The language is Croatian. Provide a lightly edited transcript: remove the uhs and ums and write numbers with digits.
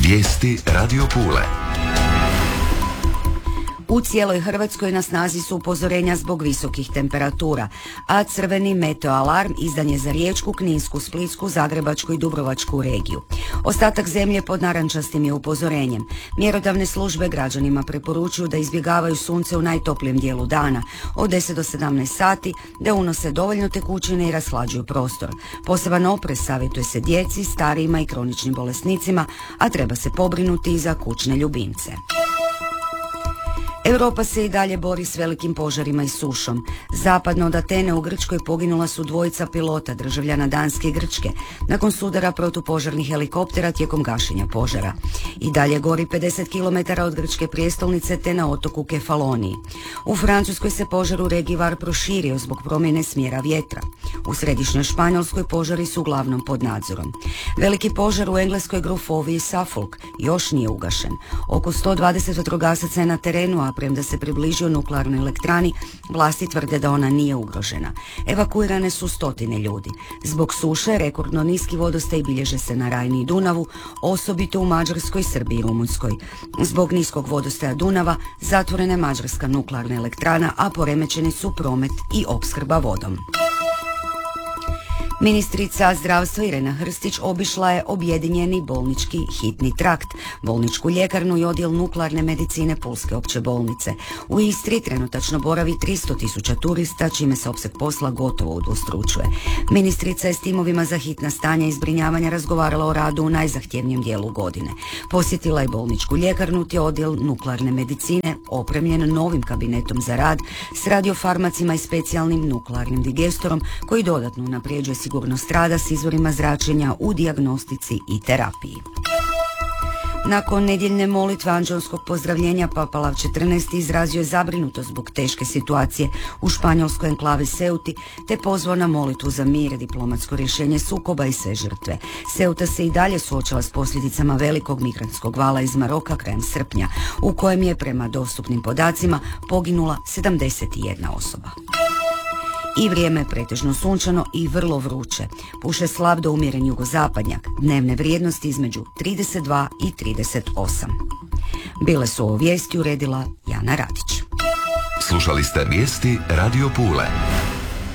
Vijesti Radio Pule. U cijeloj Hrvatskoj na snazi su upozorenja zbog visokih temperatura, a crveni meteoalarm izdan je za Riječku, Kninsku, Splitsku, Zagrebačku i Dubrovačku regiju. Ostatak zemlje pod narančastim je upozorenjem. Mjerodavne službe građanima preporučuju da izbjegavaju sunce u najtoplijem dijelu dana, od 10 do 17 sati, da unose dovoljno tekućine i rashlađuju prostor. Poseban oprez savjetuje se djeci, starijima i kroničnim bolesnicima, a treba se pobrinuti i za kućne ljubimce. Europa se i dalje bori s velikim požarima i sušom. Zapadno od Atene u Grčkoj poginula su dvojica pilota, državljana Danske i Grčke, nakon sudara protupožarnih helikoptera tijekom gašenja požara. I dalje gori 50 km od grčke prijestolnice te na otoku Kefaloniji. U Francuskoj se požar u regiji Var proširio zbog promjene smjera vjetra. U središnjoj Španjolskoj požari su uglavnom pod nadzorom. Veliki požar u engleskoj Grofoviji Suffolk još nije ugašen. Oko 120 vatrogasaca je na terenu, a premda se približio nuklearnoj elektrani, vlasti tvrde da ona nije ugrožena. Evakuirane su stotine ljudi. Zbog suše rekordno niski vodostaj bilježe se na Rajni i Dunavu, osobito u Mađarskoj, Srbiji i Rumunjskoj. Zbog niskog vodostaja Dunava zatvorena je mađarska nuklearna elektrana, a poremećeni su promet i opskrba vodom. Ministrica zdravstva Irena Hrstić obišla je objedinjeni bolnički hitni trakt, bolničku ljekarnu i odjel nuklearne medicine Pulske opće bolnice. U Istri trenutačno boravi 300.000 turista, čime se opseg posla gotovo udvostručuje. Ministrica je s timovima za hitna stanja i zbrinjavanja razgovarala o radu u najzahtjevnijem dijelu godine. Posjetila je bolničku ljekarnu te odjel nuklearne medicine, opremljen novim kabinetom za rad s radiofarmacima i specijalnim nuklearnim digestorom koji dodatno unapređuje sigurnost rada s izvorima zračenja u dijagnostici i terapiji. Nakon nedjeljne molitve anđelskog pozdravljenja Papa Lav XIV izrazio je zabrinutost zbog teške situacije u španjolskoj enklavi Ceuti te pozvao na molitvu za mir, diplomatsko rješenje sukoba i sve žrtve. Ceuta se i dalje suočava s posljedicama velikog migrantskog vala iz Maroka krajem srpnja, u kojem je prema dostupnim podacima poginula 71 osoba. I vrijeme je pretežno sunčano i vrlo vruće. Puše slab do umjeren jugozapadnjak, dnevne vrijednosti između 32 i 38. Bile su ovo vijesti uredila Jana Radić. Slušali ste vijesti Radio Pule.